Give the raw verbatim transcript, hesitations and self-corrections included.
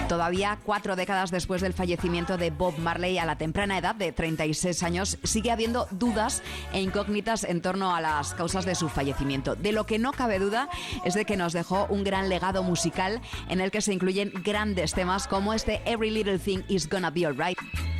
Todavía cuatro décadas después del fallecimiento de Bob Marley a la temprana edad de treinta y seis años, sigue habiendo dudas e incógnitas en torno a las causas de su fallecimiento. De lo que no cabe duda es de que nos dejó un gran legado musical en el que se incluyen grandes temas como este Every Little Thing Is Gonna Be Alright.